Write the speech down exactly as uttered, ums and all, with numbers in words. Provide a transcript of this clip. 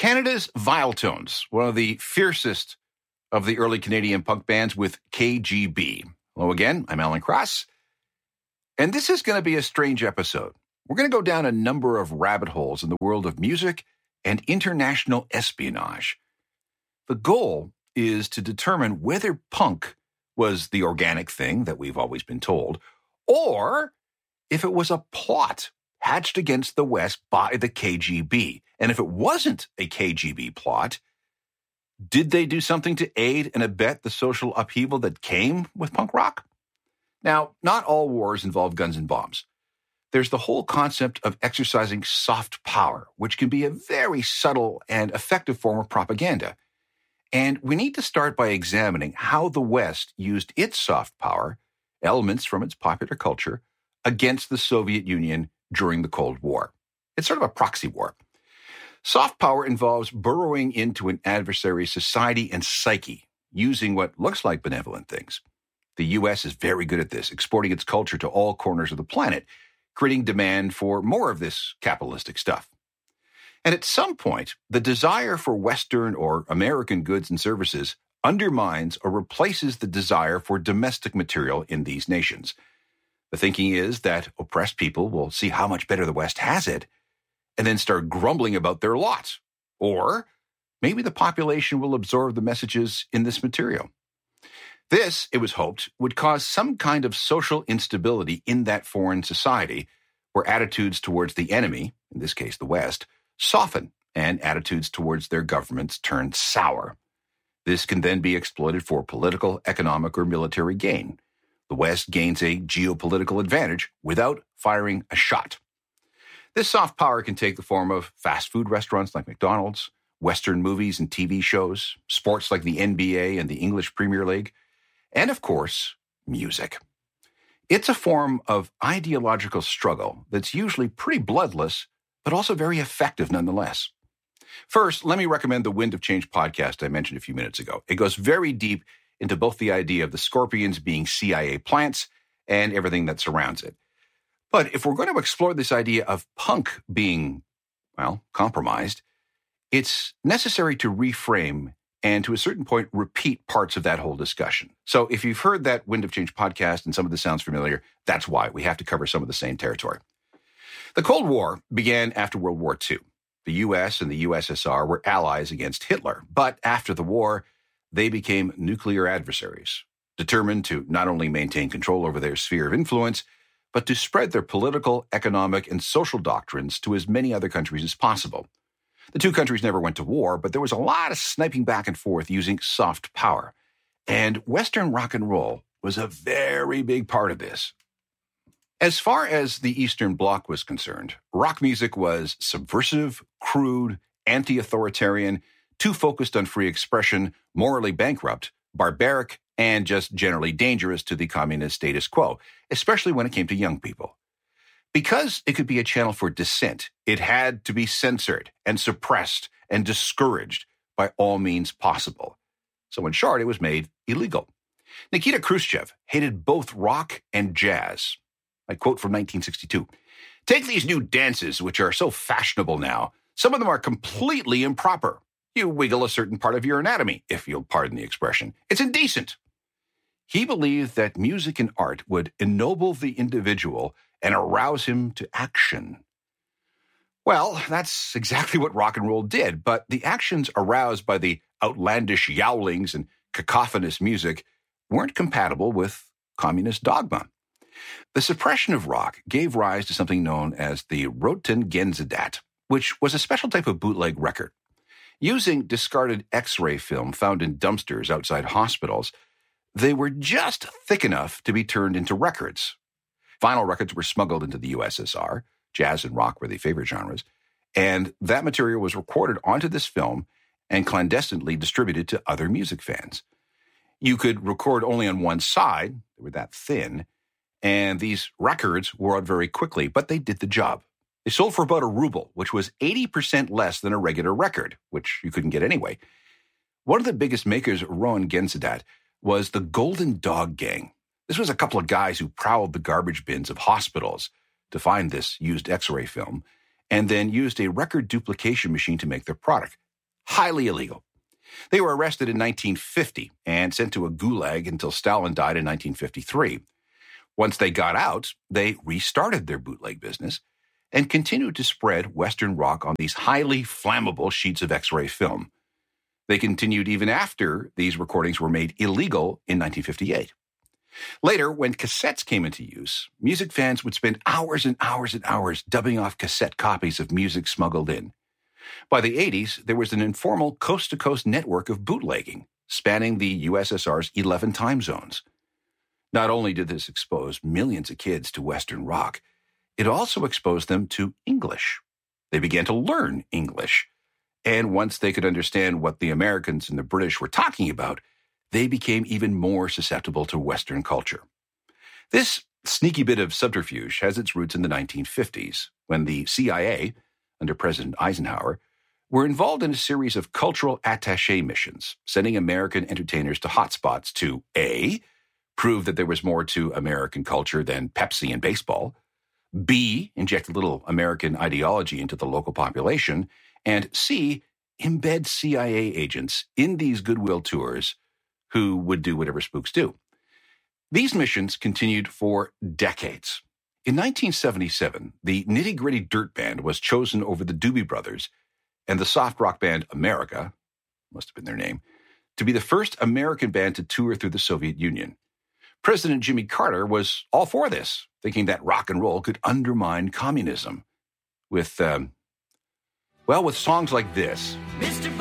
Canada's Vile Tones, one of the fiercest of the early Canadian punk bands with K G B. Hello again, I'm Alan Cross, and this is going to be a strange episode. We're going to go down a number of rabbit holes in the world of music and international espionage. The goal is to determine whether punk was the organic thing that we've always been told, or if it was a plot hatched against the West by the K G B. And if it wasn't a K G B plot, did they do something to aid and abet the social upheaval that came with punk rock? Now, not all wars involve guns and bombs. There's the whole concept of exercising soft power, which can be a very subtle and effective form of propaganda. And we need to start by examining how the West used its soft power, elements from its popular culture, against the Soviet Union during the Cold War. It's sort of a proxy war. Soft power involves burrowing into an adversary's society and psyche, using what looks like benevolent things. The U S is very good at this, exporting its culture to all corners of the planet, creating demand for more of this capitalistic stuff. And at some point, the desire for Western or American goods and services undermines or replaces the desire for domestic material in these nations. The thinking is that oppressed people will see how much better the West has it and then start grumbling about their lot. Or maybe the population will absorb the messages in this material. This, it was hoped, would cause some kind of social instability in that foreign society where attitudes towards the enemy, in this case the West, soften and attitudes towards their governments turn sour. This can then be exploited for political, economic, or military gain. The West gains a geopolitical advantage without firing a shot. This soft power can take the form of fast food restaurants like McDonald's, Western movies and T V shows, sports like the N B A and the English Premier League, and of course, music. It's a form of ideological struggle that's usually pretty bloodless, but also very effective nonetheless. First, let me recommend the Wind of Change podcast I mentioned a few minutes ago. It goes very deep into both the idea of the Scorpions being C I A plants and everything that surrounds it. But if we're going to explore this idea of punk being, well, compromised, it's necessary to reframe and to a certain point repeat parts of that whole discussion. So if you've heard that Wind of Change podcast and some of this sounds familiar, that's why we have to cover some of the same territory. The Cold War began after World War Two. The U S and the U S S R were allies against Hitler, but after the war, they became nuclear adversaries, determined to not only maintain control over their sphere of influence, but to spread their political, economic, and social doctrines to as many other countries as possible. The two countries never went to war, but there was a lot of sniping back and forth using soft power. And Western rock and roll was a very big part of this. As far as the Eastern Bloc was concerned, rock music was subversive, crude, anti-authoritarian, too focused on free expression, morally bankrupt, barbaric, and just generally dangerous to the communist status quo, especially when it came to young people. Because it could be a channel for dissent, it had to be censored and suppressed and discouraged by all means possible. So in short, it was made illegal. Nikita Khrushchev hated both rock and jazz. I quote from nineteen sixty-two, "Take these new dances, which are so fashionable now. Some of them are completely improper. You wiggle a certain part of your anatomy, if you'll pardon the expression. It's indecent." He believed that music and art would ennoble the individual and arouse him to action. Well, that's exactly what rock and roll did, but the actions aroused by the outlandish yowlings and cacophonous music weren't compatible with communist dogma. The suppression of rock gave rise to something known as the Röntgengesetz, which was a special type of bootleg record. Using discarded X-ray film found in dumpsters outside hospitals, they were just thick enough to be turned into records. Vinyl records were smuggled into the U S S R. Jazz and rock were the favorite genres. And that material was recorded onto this film and clandestinely distributed to other music fans. You could record only on one side. They were that thin. And these records wore out very quickly, but they did the job. They sold for about a ruble, which was eighty percent less than a regular record, which you couldn't get anyway. One of the biggest makers of Röntgengesetz was the Golden Dog Gang. This was a couple of guys who prowled the garbage bins of hospitals to find this used X-ray film and then used a record duplication machine to make their product. highly illegal. They were arrested in nineteen fifty and sent to a gulag until Stalin died in nineteen fifty-three. Once they got out, they restarted their bootleg business and continued to spread Western rock on these highly flammable sheets of X-ray film. They continued even after these recordings were made illegal in nineteen fifty-eight. Later, when cassettes came into use, music fans would spend hours and hours and hours dubbing off cassette copies of music smuggled in. By the eighties, there was an informal coast-to-coast network of bootlegging, spanning the U S S R's eleven time zones. Not only did this expose millions of kids to Western rock, it also exposed them to English. They began to learn English. And once they could understand what the Americans and the British were talking about, they became even more susceptible to Western culture. This sneaky bit of subterfuge has its roots in the nineteen fifties, when the C I A, under President Eisenhower, were involved in a series of cultural attaché missions, sending American entertainers to hotspots to A, prove that there was more to American culture than Pepsi and baseball, B, inject a little American ideology into the local population, and C, embed C I A agents in these goodwill tours who would do whatever spooks do. These missions continued for decades. In nineteen seventy-seven, the Nitty Gritty Dirt Band was chosen over the Doobie Brothers and the soft rock band America, must have been their name, to be the first American band to tour through the Soviet Union. President Jimmy Carter was all for this, thinking that rock and roll could undermine communism. With, um, well, with songs like this. Mister